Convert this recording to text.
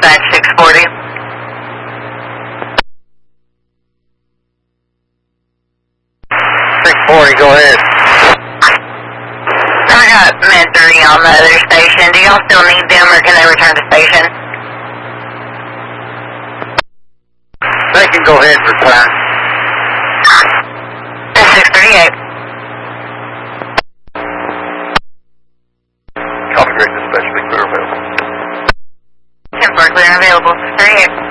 dispatch 640. 640, go ahead. I got Med 3 on the other station. Do y'all still need them or can they return to station? They can go ahead and return. 638. Copy, great dispatch, be clear available. 10-4 clear and available, 638.